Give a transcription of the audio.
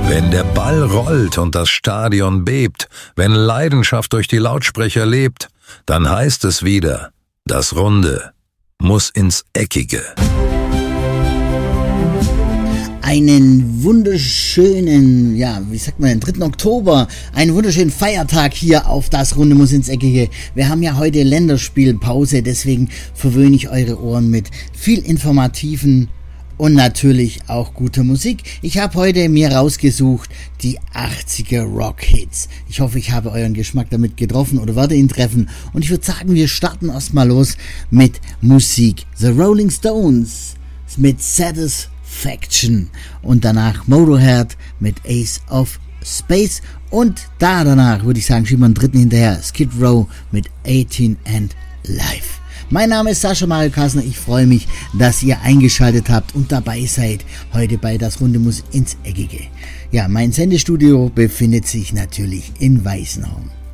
Wenn der Ball rollt und das Stadion bebt, wenn Leidenschaft durch die Lautsprecher lebt, dann heißt es wieder, das Runde muss ins Eckige. Einen wunderschönen, 3. Oktober, einen wunderschönen Feiertag hier auf Das Runde muss ins Eckige. Wir haben ja heute Länderspielpause, deswegen verwöhne ich eure Ohren mit viel informativen und natürlich auch guter Musik. Ich habe heute mir rausgesucht die 80er Rock-Hits. Ich hoffe, ich habe euren Geschmack damit getroffen oder werde ihn treffen. Und ich würde sagen, wir starten erstmal los mit Musik. The Rolling Stones mit Satisfaction und danach Motorhead mit Ace of Space und danach würde ich sagen, schieben wir einen dritten hinterher, Skid Row mit 18 and Life. Mein Name ist Sascha Mario Kassner, ich freue mich, dass ihr eingeschaltet habt und dabei seid heute bei Das Runde muss ins Eckige. Ja, mein Sendestudio befindet sich natürlich in Weißenhorn.